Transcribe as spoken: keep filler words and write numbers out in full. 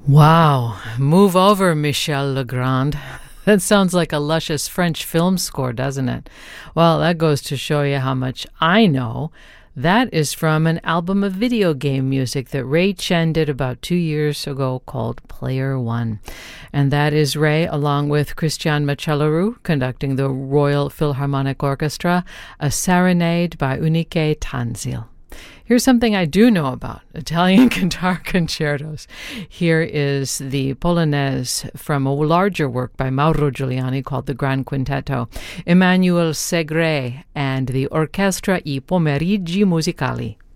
Wow. Move over, Michel Legrand. That sounds like a luscious French film score, doesn't it? Well, that goes to show you how much I know. That is from an album of video game music that Ray Chen did about two years ago called Player One. And that is Ray, along with Christian Macellaro, conducting the Royal Philharmonic Orchestra, a serenade by Unique Tanzil. Here's something I do know about Italian guitar concertos. Here is the Polonaise from a larger work by Mauro Giuliani called the Gran Quintetto, Emmanuel Segre and the Orchestra I Pomeriggi Musicali.